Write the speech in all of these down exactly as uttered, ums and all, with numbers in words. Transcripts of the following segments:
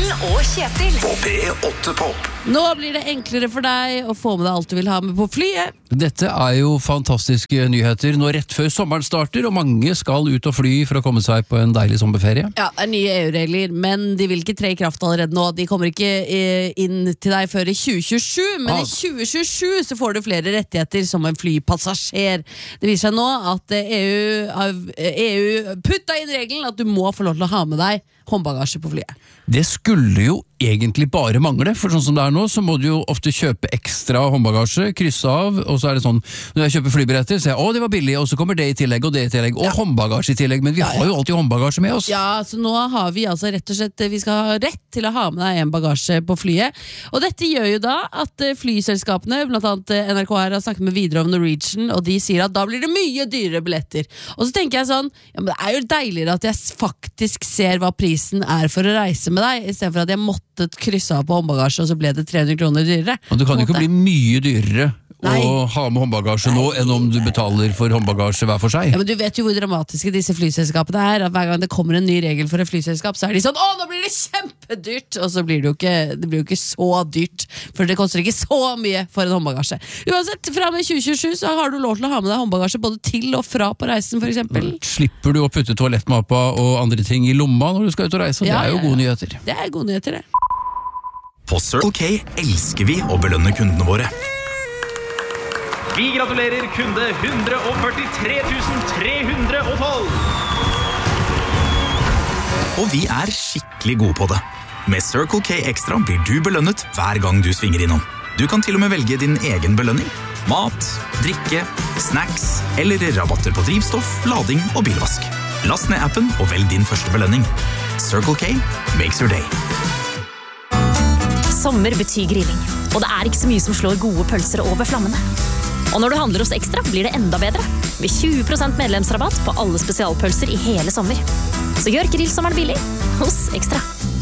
Morgen og Kjetil På P åtte Pop. Nå blir det enklere for deg å få med deg alt du vil ha med på flyet. Dette er jo fantastiske nyheter nå rett før sommeren starter, og mange skal ut og fly for å komme seg på en deilig sommerferie. Ja, det er nye E U-regler, men de vil ikke tre i kraft allerede nå. De kommer ikke inn til deg før i tjue tjuesju, men ah. i tjue tjuesju så får du flere rettigheter som en flypassasjer. Det viser seg nå at E U, E U putta inn regelen at du må få lov til å ha med deg håndbagasje på flyet. Det skulle jo egentlig bare mangle, for sånn som det er nå, så må du jo ofte kjøpe ekstra håndbagasje, krysse av, og så er det sånn, når jeg kjøper flybilletter, så jeg, å, det var billig, og så kommer det i tillegg, og det i tillegg, og ja. håndbagasje i tillegg, men vi har jo alltid håndbagasje med oss. Ja, så nå har vi altså rett og slett, vi skal ha rett til å ha med deg en bagasje på flyet, og dette gjør jo da at flyselskapene, blant annet N R K R har snakket med Widerøe og Norwegian, og de sier at da blir det mye dyrere billetter. Og så tenker jeg sånn, ja, men det er jo deiligere at jeg faktisk ser hva prisen er for å reise med deg, i stedet for at jeg måtte krysse av på håndbagasje, og så ble det tre hundre kroner dyrere. Og det kan jo ikke bli mye dyrere Nei. å ha med håndbagasje Nei. nå, enn om du betaler for håndbagasje hver for seg. Ja, men du vet jo hvor dramatiske disse flyselskapene er, at hver gang det kommer en ny regel for et flyselskap, så er de sånn, å, nå blir det kjempedyrt, og så blir det jo ikke, det blir jo ikke så dyrt, for det koster ikke så mye for en håndbagasje. Uansett, fra med tjue tjuesju så har du lov til å ha med deg håndbagasje både til og fra på reisen, for eksempel. Slipper du å putte toalettmappa og andre ting i lomma når du skal ut og reise, og ja, det er jo ja, ja. gode nyheter. Det er gode nyheter, det. På Circle K elsker vi å belønne kundene våre. Vi gratulerer kunde one hundred forty-three thousand three hundred twelve. Og vi er skikkelig gode på det. Med Circle K Extra blir du belønnet hver gang du svinger innom. Du kan til og med velge din egen belønning. Mat, drikke, snacks eller rabatter på drivstoff, lading og bilvask. Last ned appen og velg din første belønning. Circle K makes your day. Sommer betyr grilling, og det er ikke så mye som slår gode pølser over flammene. Og når du handler hos Ekstra, blir det enda bedre, med tjue prosent medlemsrabatt på alle spesialpølser i hele sommer. Så gjør grillsommeren billig hos Ekstra.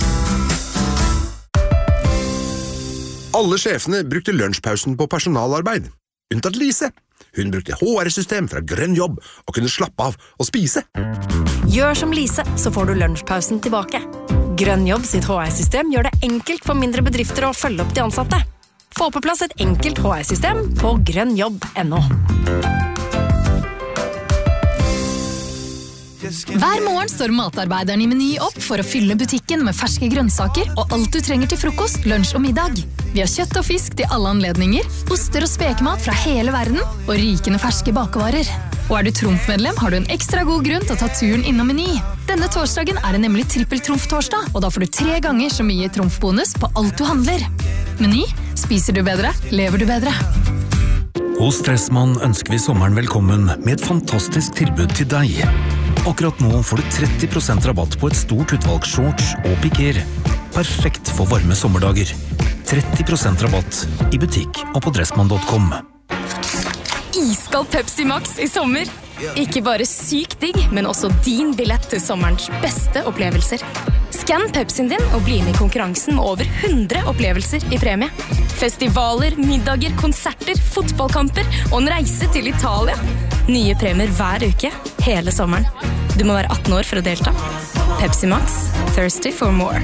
Alle sjefene brukte lunsjpausen på personalarbeid, unntatt Lise. Hun brukte H R-system fra Grønn Jobb og kunne slappe av og spise. Gjør som Lise, så får du lunsjpausen tilbake. Grønn Jobb sitt H R-system gjør det enkelt for mindre bedrifter å følge opp de ansatte. Få på plass et enkelt H R-system på grønnjobb punktum no. Hver morgen står matarbeideren i Meny opp for å fylle butikken med ferske grønnsaker og alt du trenger til frokost, lunsj og middag. Vi har kjøtt og fisk til alle anledninger, oster og spekemat fra hele verden og rikende ferske bakevarer. Og er du Trumf-medlem, har du en ekstra god grunn til å ta turen innom Meny. Denne torsdagen er det nemlig trippel-Trumf-torsdag, og da får du tre ganger så mye Trumf-bonus på alt du handler. Meny, spiser du bedre, lever du bedre. Hos Dressmann ønsker vi sommeren velkommen med et fantastisk tilbud til deg. Akkurat nå får du tretti prosent rabatt på et stort utvalg shorts og piker. Perfekt for varme sommerdager. tretti prosent rabatt i butikk og på dressmann punktum com. Iskald Pepsi Max i sommer. Ikke bare sykt digg, men også din billett til sommerens beste opplevelser. Skann Pepsien din og bli med i konkurransen med over hundre opplevelser i premie. Festivaler, middager, konserter, fotballkamper og en reise til Italia. Nye premier hver uke, hele sommeren. Du må være atten år for å delta. Pepsi Max, thirsty for more.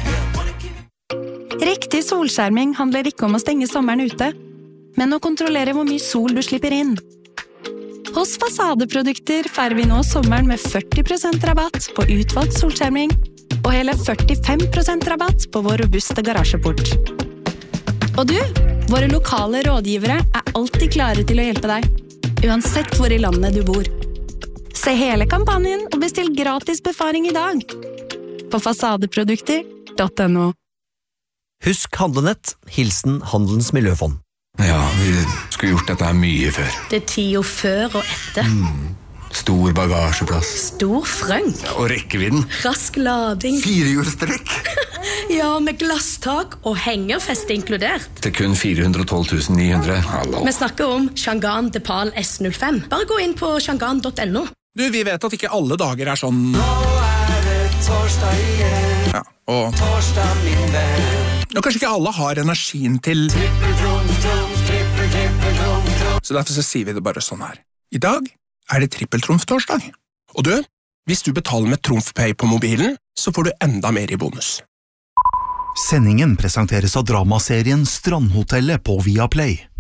Riktig solskjerming handler ikke om å stenge sommeren ute, men å kontrollere hvor mye sol du slipper inn. Hos Fasadeprodukter feirer vi nå sommeren med førti prosent rabatt på utvalgt solskjerming, og hele førtifem prosent rabatt på vår robuste garasjeport. Og du, våre lokale rådgivere er alltid klare til å hjelpe deg, uansett hvor i landet du bor. Se hele kampanjen og bestill gratis befaring i dag på fasadeprodukter punktum no. Husk handlenett, hilsen Handelens Miljøfond. Ja, vi skulle gjort dette her mye før. Det er tida før og etter. Mm. Stor bagasjeplass. Stor frøng. Ja, og rekkevidden. Rask lading. Firehjulstrekk. Ja, med glasstak og hengerfeste inkludert. Til kun fire hundre og tolv tusen ni hundre. Hallo. Vi snakker om Shangan Depal S null fem. Bare gå inn på shangan punktum no. Du, vi vet at ikke alle dager er sånn... Nå er det torsdag igjen. Ja, og... Torsdag, min venn. Og kanskje ikke alle har energien til... Trippel-trumf, trumf, trippel, trippel, trumf, trumf. Så derfor så sier vi det bare sånn her. I dag er det trippel-trumf-torsdag. Og du, hvis du betaler med TrumfPay på mobilen, så får du enda mer i bonus. Sendingen presenteres av dramaserien Strandhotellet på Viaplay.